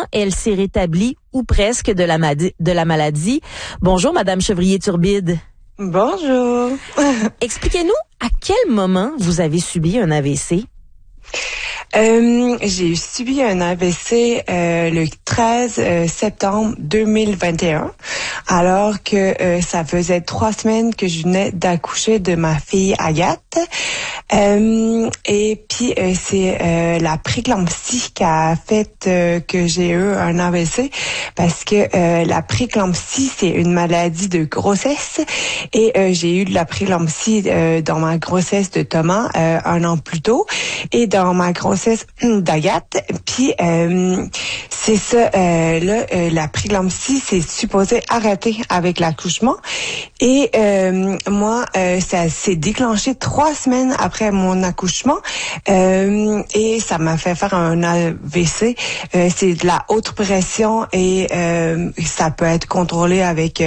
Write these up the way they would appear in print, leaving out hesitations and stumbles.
elle s'est rétablie ou presque de la maladie. Bonjour, Madame Chevrier-Turbide. Bonjour. Expliquez-nous à quel moment vous avez subi un AVC? J'ai subi un AVC le 13 septembre 2021, alors que ça faisait 3 semaines que je venais d'accoucher de ma fille Agathe. Et puis c'est la préclampsie qui a fait que j'ai eu un AVC, parce que la préclampsie, c'est une maladie de grossesse, et j'ai eu de la préclampsie dans ma grossesse de Thomas 1 an plus tôt, et dans ma grossesse d'Agathe. Puis c'est ça, la préclampsie, c'est supposé arrêter avec l'accouchement, et moi ça s'est déclenché 3 semaines après mon accouchement, et ça m'a fait faire un AVC. C'est de la haute pression, et ça peut être contrôlé avec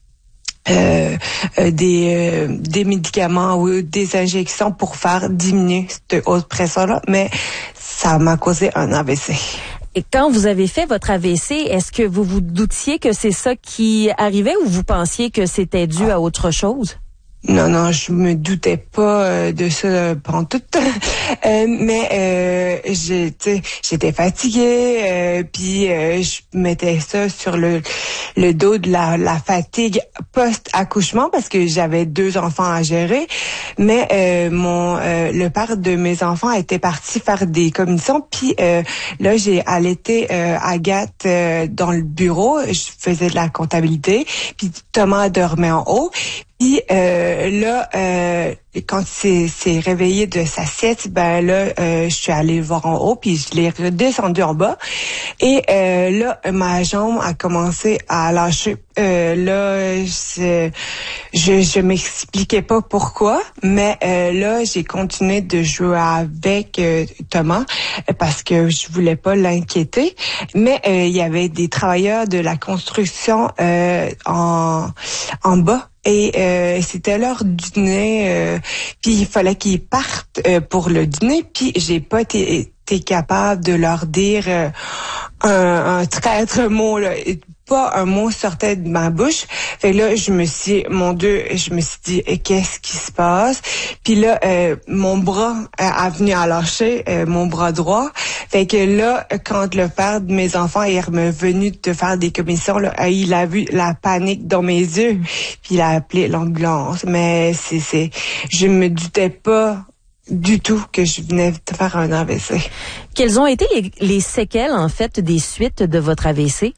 des médicaments ou des injections pour faire diminuer cette haute pression-là, mais ça m'a causé un AVC. Et quand vous avez fait votre AVC, est-ce que vous vous doutiez que c'est ça qui arrivait, ou vous pensiez que c'était dû à autre chose? Non, je me doutais pas de ça pantoute. Mais j'étais fatiguée, puis je mettais ça sur le dos de la fatigue post-accouchement, parce que j'avais 2 enfants à gérer. Mais le père de mes enfants était parti faire des commissions, puis là j'ai allaité Agathe dans le bureau. Je faisais de la comptabilité, puis Thomas dormait en haut. Puis là, quand il s'est réveillé de sa sieste, ben là, je suis allée le voir en haut, puis je l'ai redescendu en bas. Et là, ma jambe a commencé à lâcher. Là, je m'expliquais pas pourquoi, mais là, j'ai continué de jouer avec Thomas, parce que je voulais pas l'inquiéter. Mais il y avait des travailleurs de la construction en bas. Et c'était l'heure du dîner, puis il fallait qu'ils partent pour le dîner, puis j'ai pas été capable de leur dire un traître mot, là. Pas un mot sortait de ma bouche. Fait que là, je me suis dit, qu'est-ce qui se passe? Puis là, mon bras a venu à lâcher, mon bras droit. Fait que là, quand le père de mes enfants est revenu de faire des commissions, là, il a vu la panique dans mes yeux, puis il a appelé l'ambulance. Mais je me doutais pas du tout que je venais de faire un AVC. Quelles ont été les séquelles, en fait, des suites de votre AVC?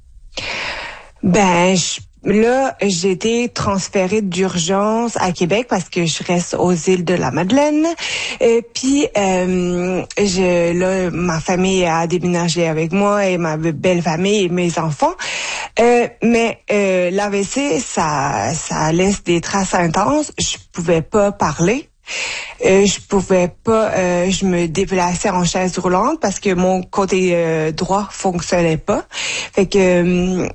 Ben, là, j'ai été transférée d'urgence à Québec parce que je reste aux îles de la Madeleine. Et puis, là, ma famille a déménagé avec moi, et ma belle famille et mes enfants. Mais l'AVC, ça laisse des traces intenses. Je pouvais pas parler. Je pouvais pas, je me déplaçais en chaise roulante parce que mon côté droit fonctionnait pas. Fait que,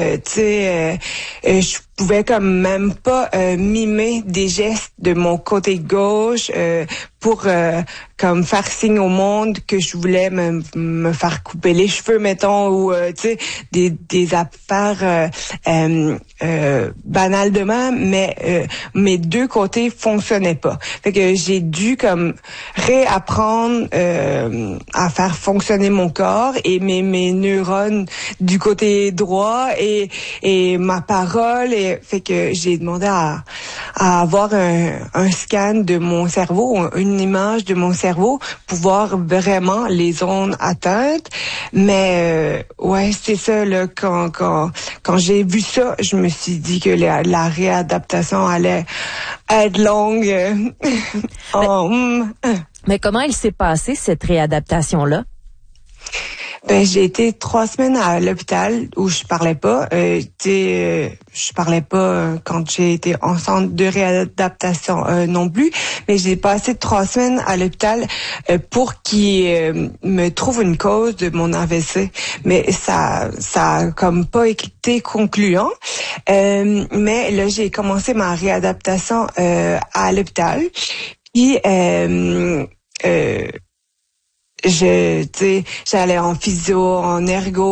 je pouvais comme même pas mimer des gestes de mon côté gauche pour comme faire signe au monde que je voulais me faire couper les cheveux, mettons, ou des affaires banales de même, mais mes 2 côtés fonctionnaient pas. Fait que j'ai dû comme réapprendre à faire fonctionner mon corps et mes neurones du côté droit et ma parole, et fait que j'ai demandé à avoir un scan de mon cerveau, une image de mon cerveau pour voir vraiment les zones atteintes. Mais ouais, c'est ça là, quand j'ai vu ça, je me suis dit que la réadaptation allait être longue. Mais comment elle s'est passée, cette réadaptation-là? Ben, j'ai été 3 semaines à l'hôpital où je parlais pas. Je parlais pas quand j'ai été en centre de réadaptation non plus. Mais j'ai passé 3 semaines à l'hôpital pour qu'ils me trouvent une cause de mon AVC. Mais ça a comme pas été concluant. Mais là, j'ai commencé ma réadaptation à l'hôpital. Puis j'allais en physio, en ergo.